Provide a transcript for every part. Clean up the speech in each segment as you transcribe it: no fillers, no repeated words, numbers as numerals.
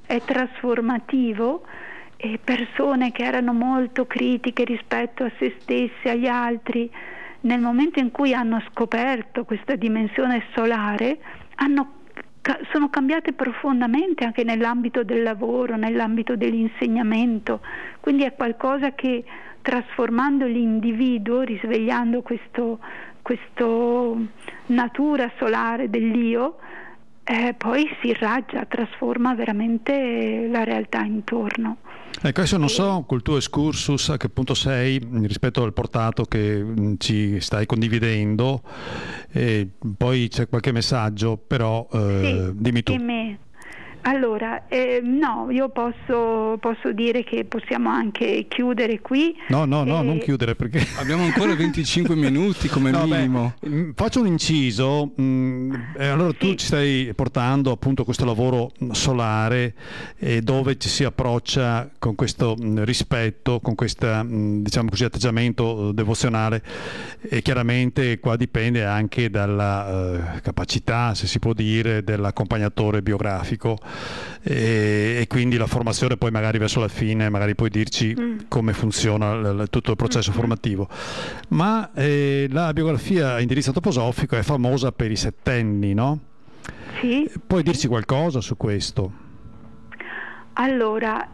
è trasformativo, e persone che erano molto critiche rispetto a se stesse, agli altri, nel momento in cui hanno scoperto questa dimensione solare, sono cambiate profondamente anche nell'ambito del lavoro, nell'ambito dell'insegnamento. Quindi è qualcosa che, trasformando l'individuo, risvegliando questo natura solare dell'io, poi si irraggia, trasforma veramente la realtà intorno. Ecco, adesso non so col tuo excursus a che punto sei rispetto al portato che ci stai condividendo, poi c'è qualche messaggio, però sì, dimmi tu. Allora, no, io posso dire che possiamo anche chiudere qui. No, non chiudere, perché abbiamo ancora 25 minuti come minimo. Faccio un inciso. Allora tu ci stai portando appunto questo lavoro solare, dove ci si approccia con questo rispetto, con questo diciamo così atteggiamento devozionale, e chiaramente qua dipende anche dalla capacità, se si può dire, dell'accompagnatore biografico. E quindi la formazione poi magari verso la fine, magari puoi dirci come funziona tutto il processo formativo. Ma la biografia a indirizzo antroposofico è famosa per i settenni, no? Sì. Puoi dirci qualcosa su questo? Allora,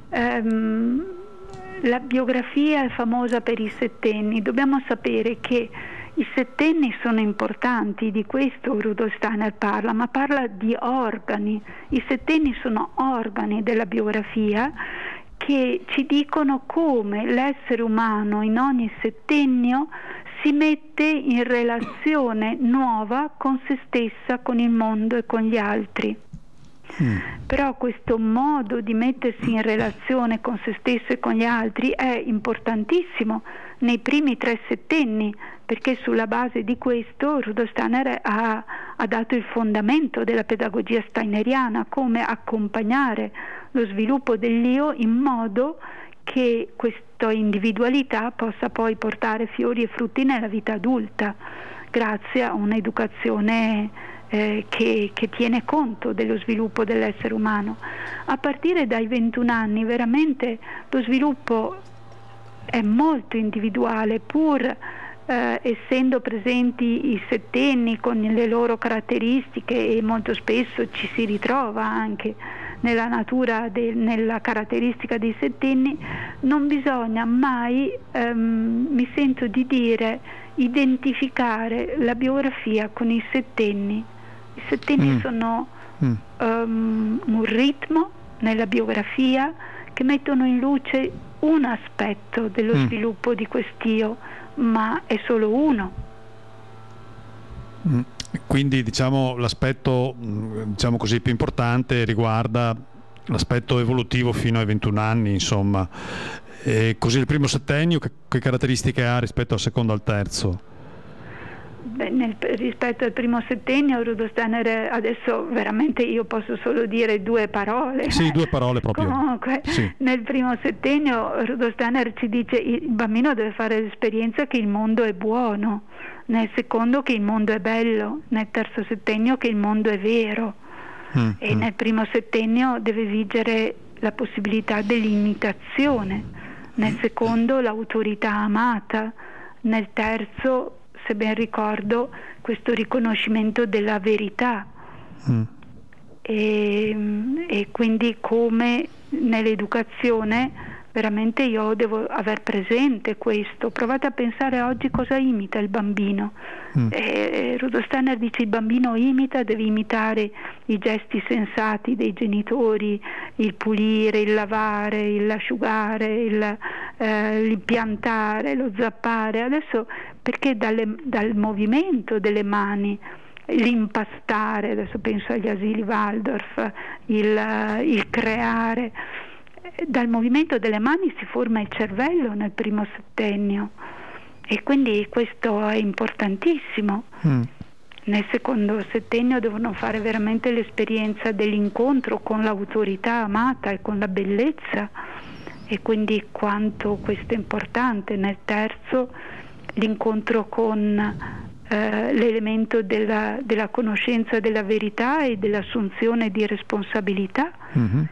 la biografia è famosa per i settenni. Dobbiamo sapere che i settenni sono importanti, di questo Rudolf Steiner parla, ma parla di organi. I settenni sono organi della biografia che ci dicono come l'essere umano in ogni settennio si mette in relazione nuova con se stessa, con il mondo e con gli altri. Però questo modo di mettersi in relazione con se stesso e con gli altri è importantissimo nei primi 3 settenni, perché sulla base di questo Rudolf Steiner ha dato il fondamento della pedagogia steineriana, come accompagnare lo sviluppo dell'io in modo che questa individualità possa poi portare fiori e frutti nella vita adulta, grazie a un'educazione che tiene conto dello sviluppo dell'essere umano. A partire dai 21 anni veramente lo sviluppo è molto individuale, pur essendo presenti i settenni con le loro caratteristiche, e molto spesso ci si ritrova anche nella natura, nella caratteristica dei settenni. Non bisogna mai, mi sento di dire, identificare la biografia con i settenni. I settenni sono un ritmo nella biografia che mettono in luce un aspetto dello sviluppo di quest'io, ma è solo uno. Quindi diciamo l'aspetto diciamo così più importante riguarda l'aspetto evolutivo fino ai 21 anni, insomma. E così il primo settennio che caratteristiche ha rispetto al secondo e al terzo? Rispetto al primo settennio, Rudolf Steiner, adesso veramente io posso solo dire 2 parole. Sì, 2 parole proprio. Comunque, sì. Nel primo settennio Rudolf Steiner ci dice il bambino deve fare l'esperienza che il mondo è buono, nel secondo che il mondo è bello, nel terzo settennio che il mondo è vero, e nel primo settennio deve vigere la possibilità dell'imitazione, nel secondo l'autorità amata, nel terzo, se ben ricordo, questo riconoscimento della verità. E quindi come nell'educazione veramente io devo aver presente questo. Provate a pensare oggi cosa imita il bambino. Rudolf Steiner dice il bambino deve imitare i gesti sensati dei genitori, il pulire, il lavare, l'asciugare, il piantare, lo zappare. Adesso perché dal movimento delle mani, l'impastare, adesso penso agli asili Waldorf, il creare, dal movimento delle mani si forma il cervello nel primo settennio, e quindi questo è importantissimo. Nel secondo settennio devono fare veramente l'esperienza dell'incontro con l'autorità amata e con la bellezza, e quindi quanto questo è importante. Nel terzo l'incontro con l'elemento della conoscenza della verità e dell'assunzione di responsabilità,